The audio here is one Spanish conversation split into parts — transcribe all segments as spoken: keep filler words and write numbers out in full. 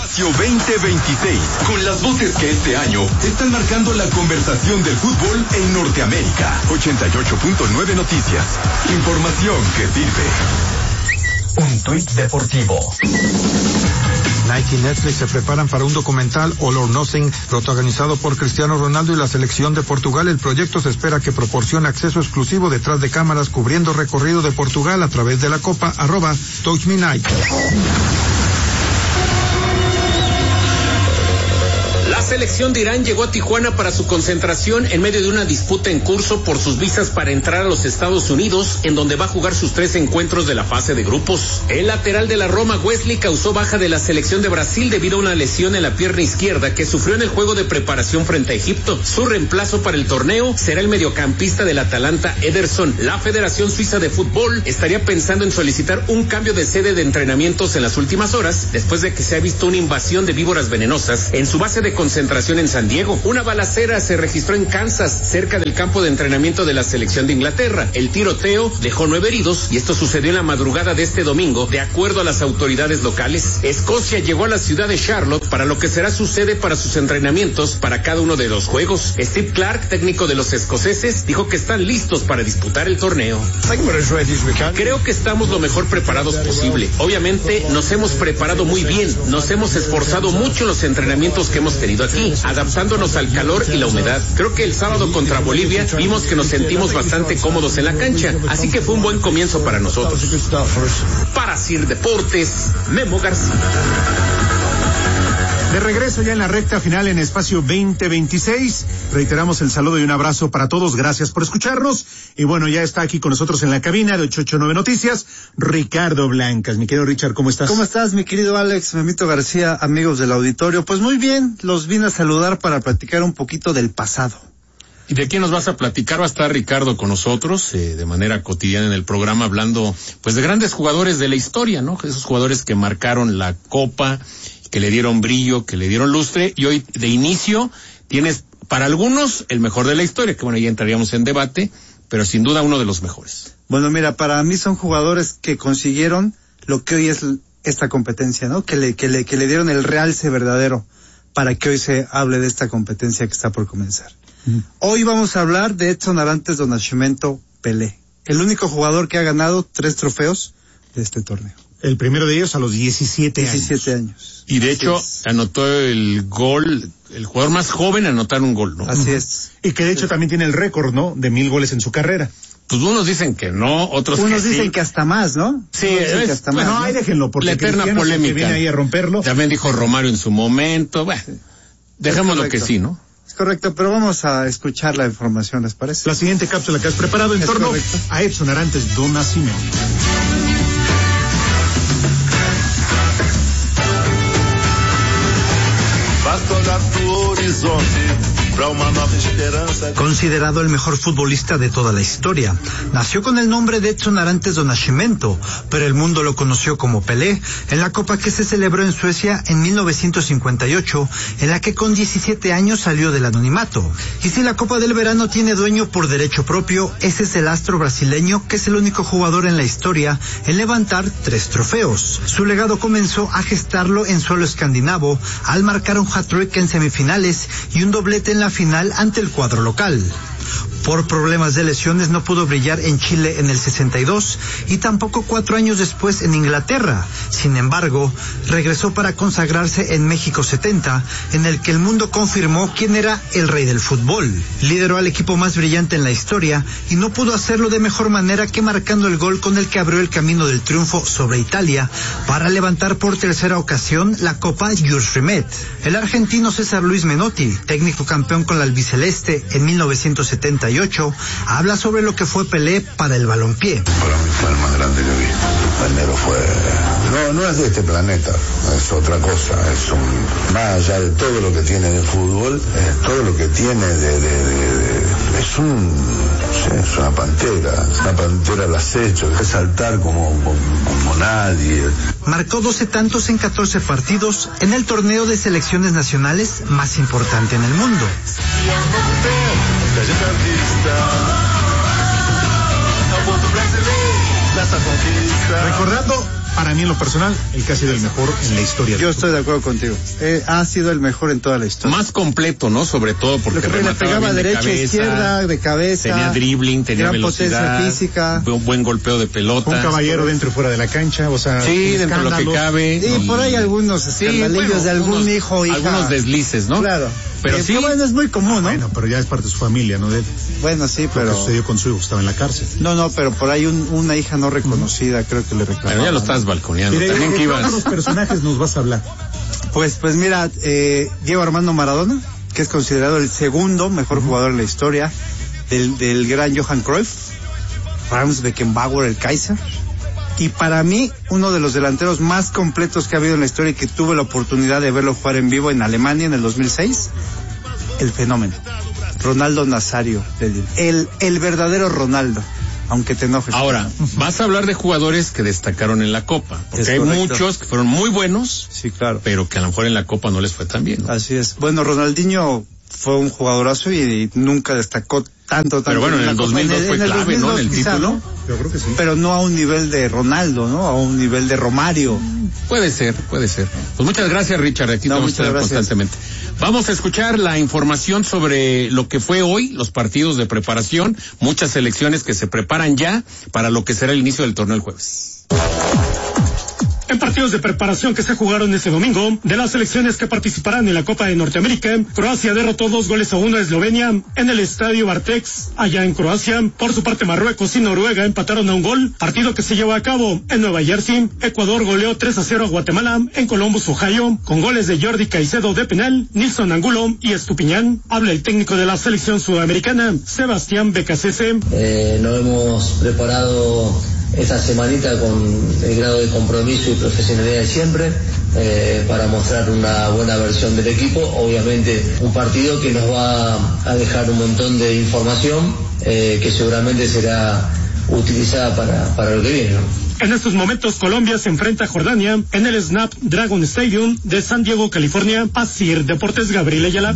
Espacio veinte veintiséis, con las voces que este año están marcando la conversación del fútbol en Norteamérica. ochenta y ocho punto nueve Noticias. Información que sirve. Un tuit deportivo. Nike y Netflix se preparan para un documental All or Nothing, protagonizado por Cristiano Ronaldo y la selección de Portugal. El proyecto se espera que proporcione acceso exclusivo detrás de cámaras cubriendo recorrido de Portugal a través de la Copa, arroba Touch Me Nike. La selección de Irán llegó a Tijuana para su concentración en medio de una disputa en curso por sus visas para entrar a los Estados Unidos, en donde va a jugar sus tres encuentros de la fase de grupos. El lateral de la Roma, Wesley, causó baja de la selección de Brasil debido a una lesión en la pierna izquierda que sufrió en el juego de preparación frente a Egipto. Su reemplazo para el torneo será el mediocampista del Atalanta, Ederson. La Federación Suiza de Fútbol estaría pensando en solicitar un cambio de sede de entrenamientos en las últimas horas, después de que se ha visto una invasión de víboras venenosas en su base de concentración en San Diego. Una balacera se registró en Kansas, cerca del campo de entrenamiento de la selección de Inglaterra. El tiroteo dejó nueve heridos y esto sucedió en la madrugada de este domingo, de acuerdo a las autoridades locales. Escocia llegó a la ciudad de Charlotte para lo que será su sede para sus entrenamientos para cada uno de los juegos. Steve Clark, técnico de los escoceses, dijo que están listos para disputar el torneo. Creo que estamos lo mejor preparados posible. Obviamente nos hemos preparado muy bien, nos hemos esforzado mucho en los entrenamientos que hemos tenido aquí, adaptándonos al calor y la humedad. Creo que el sábado contra Bolivia vimos que nos sentimos bastante cómodos en la cancha, así que fue un buen comienzo para nosotros. Para Sir Deportes, Memo García. De regreso ya en la recta final en Espacio veinte veintiséis. Reiteramos el saludo y un abrazo para todos. Gracias por escucharnos. Y bueno, ya está aquí con nosotros en la cabina de ochocientos ochenta y nueve Noticias, Ricardo Blancas. Mi querido Richard, ¿cómo estás? ¿Cómo estás, mi querido Alex, Memito García, amigos del auditorio? Pues muy bien, los vine a saludar para platicar un poquito del pasado. ¿Y de quién nos vas a platicar? Va a estar Ricardo con nosotros, eh, de manera cotidiana en el programa, hablando pues de grandes jugadores de la historia, ¿no? Esos jugadores que marcaron la Copa, que le dieron brillo, que le dieron lustre, y hoy de inicio tienes para algunos el mejor de la historia, que bueno, ya entraríamos en debate, pero sin duda uno de los mejores. Bueno, mira, para mí son jugadores que consiguieron lo que hoy es esta competencia, ¿no? Que le, que le, que le dieron el realce verdadero para que hoy se hable de esta competencia que está por comenzar. Uh-huh. Hoy vamos a hablar de Edson Arantes do Nascimento Pelé, el único jugador que ha ganado tres trofeos de este torneo. El primero de ellos a los diecisiete años. diecisiete años. Y de hecho, anotó el gol, el jugador más joven a anotar un gol, ¿no? Así es. Y que de hecho también tiene el récord, ¿no? De mil goles en su carrera. Pues unos dicen que no, otros unos que sí. Unos dicen que hasta más, ¿no? Sí, es, que hasta bueno, más, ¿no? ahí déjenlo, porque la eterna polémica. Viene ahí a romperlo. También dijo Romario en su momento, bueno, dejémoslo que sí, ¿no? Es correcto, pero vamos a escuchar la información, ¿les parece? La siguiente cápsula que has preparado en es torno correcto. a Edson Arantes do Nascimento. Considerado el mejor futbolista de toda la historia, nació con el nombre de Edson Arantes do Nascimento, pero el mundo lo conoció como Pelé en la Copa que se celebró en Suecia en mil novecientos cincuenta y ocho, en la que con diecisiete años salió del anonimato. Y si la Copa del Verano tiene dueño por derecho propio, ese es el astro brasileño, que es el único jugador en la historia en levantar tres trofeos. Su legado comenzó a gestarlo en suelo escandinavo al marcar un hat-trick en semifinales y un doblete en la final ante el cuadro local. Por problemas de lesiones no pudo brillar en Chile en el sesenta y dos y tampoco cuatro años después en Inglaterra. Sin embargo, regresó para consagrarse en México setenta, en el que el mundo confirmó quién era el rey del fútbol. Lideró al equipo más brillante en la historia y no pudo hacerlo de mejor manera que marcando el gol con el que abrió el camino del triunfo sobre Italia para levantar por tercera ocasión la Copa Jules Rimet. El argentino César Luis Menotti, técnico campeón con la albiceleste en mil novecientos setenta y ocho, habla sobre lo que fue Pelé para el balompié. Para mí fue el más grande que vi. El negro fue... No, no es de este planeta, es otra cosa. Es un... Más allá de todo lo que tiene de fútbol, es todo lo que tiene de... de, de, de... Es un... Sí, es una pantera, una pantera al acecho, es saltar como, como, como nadie. Marcó doce tantos en catorce partidos en el torneo de selecciones nacionales más importante en el mundo. Recordando para mí en lo personal, el que ha sido el mejor en la historia. Yo estoy de acuerdo contigo. Eh, ha sido el mejor en toda la historia. Más completo, ¿no? Sobre todo porque Lo que le pegaba derecha, de cabeza, izquierda, de cabeza. Tenía dribbling, tenía gran velocidad, potencia física, un buen golpeo de pelota. Un caballero dentro y fuera de la cancha, o sea, sí, dentro de lo que cabe. Y, y por ahí algunos escandalillos, sí, bueno, de algún unos, hijo o hija. Algunos deslices, ¿no? Claro. Pero eh, sí. Bueno, es muy común, ¿no? Bueno, pero ya es parte de su familia, ¿no? De, bueno, sí, pero... Lo que sucedió con su hijo, estaba en la cárcel. No, no, pero por ahí un, una hija no reconocida, mm. creo que le reclamaba. Pero ya lo estás balconeando. Mire, También ¿de que ibas... los personajes nos vas a hablar? Pues, pues mira, eh, Diego Armando Maradona, que es considerado el segundo mejor uh-huh. jugador en la historia, del, del gran Johan Cruyff, Franz Beckenbauer, el Kaiser. Y para mí, uno de los delanteros más completos que ha habido en la historia y que tuve la oportunidad de verlo jugar en vivo en Alemania en el dos mil seis, el fenómeno. Ronaldo Nazario, el, el, el verdadero Ronaldo, aunque te enojes. Ahora, vas a hablar de jugadores que destacaron en la Copa, porque es hay correcto. muchos que fueron muy buenos, sí, claro, pero que a lo mejor en la Copa no les fue tan bien, ¿no? Así es. Bueno, Ronaldinho fue un jugadorazo y, y nunca destacó tanto, tanto. Pero bueno, en, en el dos mil dos fue en el, clave, ¿no? En el quizá, título. ¿no? Yo creo que sí. Pero no a un nivel de Ronaldo, ¿no? A un nivel de Romario. Puede ser, puede ser. Pues muchas gracias, Richard. Aquí no, te vamos a constantemente. Vamos a escuchar la información sobre lo que fue hoy, los partidos de preparación, muchas selecciones que se preparan ya para lo que será el inicio del torneo el jueves. En partidos de preparación que se jugaron este domingo, de las selecciones que participarán en la Copa de Norteamérica, Croacia derrotó dos goles a uno a Eslovenia en el Estadio Bartex, allá en Croacia. Por su parte, Marruecos y Noruega empataron a un gol, partido que se llevó a cabo en Nueva Jersey. Ecuador goleó tres a cero a Guatemala en Columbus, Ohio, con goles de Jordi Caicedo de penal, Nilson Angulo y Estupiñán. Habla el técnico de la selección sudamericana, Sebastián Becasese. Eh, nos hemos preparado esta semanita con el grado de compromiso y profesionalidad de siempre, eh, para mostrar una buena versión del equipo. Obviamente un partido que nos va a dejar un montón de información, eh, que seguramente será utilizada para, para lo que viene, ¿no? En estos momentos Colombia se enfrenta a Jordania en el Snapdragon Stadium de San Diego, California. Asir Deportes, Gabriel Ayala.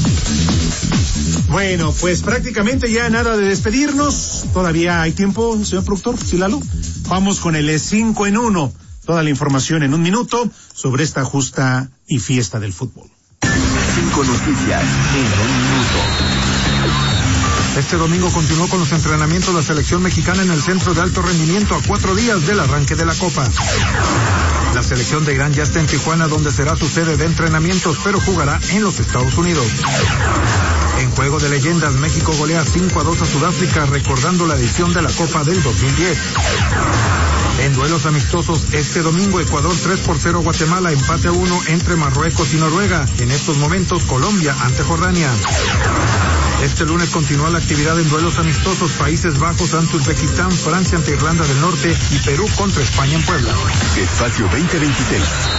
Bueno, pues prácticamente ya nada de despedirnos. Todavía hay tiempo, señor productor, Silalo. Vamos con el cinco en uno. Toda la información en un minuto sobre esta justa y fiesta del fútbol. Cinco noticias en un minuto. Este domingo continuó con los entrenamientos la selección mexicana en el centro de alto rendimiento a cuatro días del arranque de la Copa. La selección de Irán ya está en Tijuana, donde será su sede de entrenamientos, pero jugará en los Estados Unidos. En juego de leyendas, México golea cinco a dos a Sudáfrica, recordando la edición de la Copa del dos mil diez. En duelos amistosos, este domingo Ecuador tres por cero Guatemala, empate a uno entre Marruecos y Noruega. En estos momentos Colombia ante Jordania. Este lunes continúa la actividad en duelos amistosos, Países Bajos ante Uzbekistán, Francia ante Irlanda del Norte y Perú contra España en Puebla. Espacio veinte veintiséis.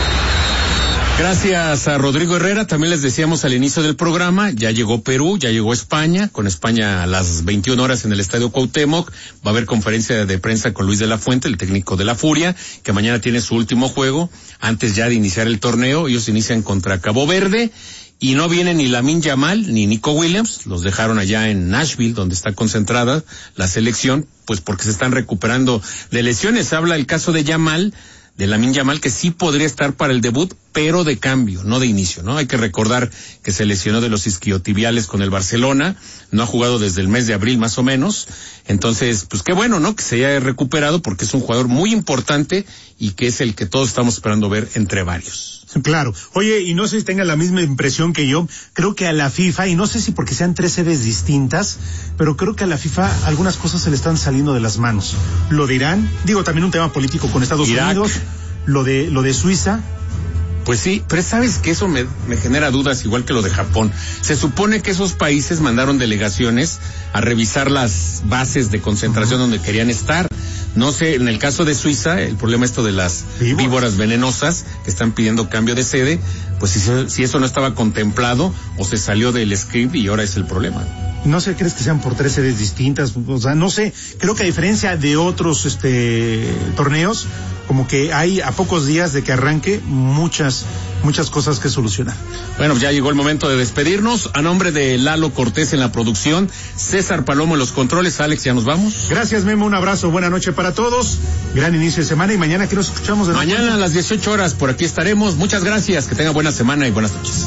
Gracias a Rodrigo Herrera. También les decíamos al inicio del programa, ya llegó Perú, ya llegó España, con España a las veintiuna horas en el Estadio Cuauhtémoc. Va a haber conferencia de prensa con Luis de la Fuente, el técnico de la Furia, que mañana tiene su último juego, antes ya de iniciar el torneo. Ellos inician contra Cabo Verde, y no vienen ni Lamine Yamal ni Nico Williams, los dejaron allá en Nashville, donde está concentrada la selección, pues porque se están recuperando de lesiones. Habla el caso de Yamal, de Lamine Yamal, que sí podría estar para el debut, pero de cambio, no de inicio, ¿no? Hay que recordar que se lesionó de los isquiotibiales con el Barcelona, no ha jugado desde el mes de abril más o menos. Entonces, pues qué bueno, ¿no? Que se haya recuperado, porque es un jugador muy importante y que es el que todos estamos esperando ver entre varios. Claro. Oye, y no sé si tengan la misma impresión que yo, creo que a la FIFA, y no sé si porque sean tres sedes distintas, pero creo que a la FIFA algunas cosas se le están saliendo de las manos. Lo de Irán, digo también un tema político con Estados Irak. Unidos, lo de lo de Suiza. Pues sí, pero sabes que eso me, me genera dudas, igual que lo de Japón. Se supone que esos países mandaron delegaciones a revisar las bases de concentración uh-huh. donde querían estar. No sé, en el caso de Suiza, el problema esto de las víboras, víboras venenosas que están pidiendo cambio de sede, pues si, si eso no estaba contemplado o se salió del script y ahora es el problema. No sé, ¿crees que sean por tres sedes distintas? O sea, no sé, creo que a diferencia de otros este torneos, como que hay a pocos días de que arranque muchas muchas cosas que solucionar. Bueno, ya llegó el momento de despedirnos. A nombre de Lalo Cortés en la producción, César Palomo en los controles. Alex, ¿ya nos vamos? Gracias, Memo, un abrazo, buena noche para todos, gran inicio de semana, y mañana que nos escuchamos de nuevo. Mañana a las dieciocho horas por aquí estaremos. Muchas gracias, que tengan buena semana y buenas noches.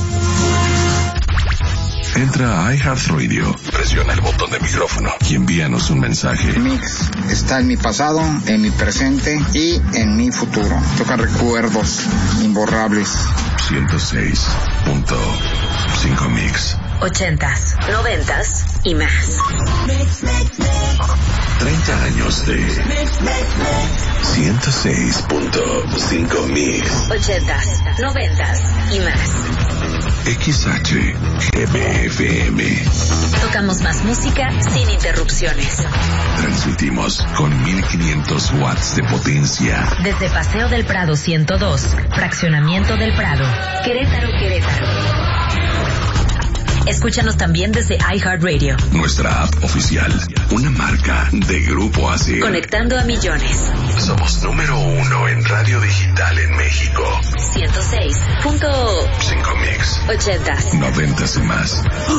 Entra a iHeartRadio, presiona el botón de micrófono y envíanos un mensaje. Mix está en mi pasado, en mi presente y en mi futuro. Toca recuerdos imborrables. ciento seis punto cinco Mix. Ochentas, noventas y más. treinta años de ciento seis punto cinco Mix. Ochentas, noventas y más. X H G B F M. Tocamos más música sin interrupciones. Transmitimos con mil quinientos watts de potencia. Desde Paseo del Prado ciento dos, Fraccionamiento del Prado, Querétaro, Querétaro. Escúchanos también desde iHeartRadio. Nuestra app oficial, una marca de Grupo A S I R. Conectando a millones. Somos número uno en radio digital en México. ciento seis punto cinco Mix. Ochentas. Noventas y más.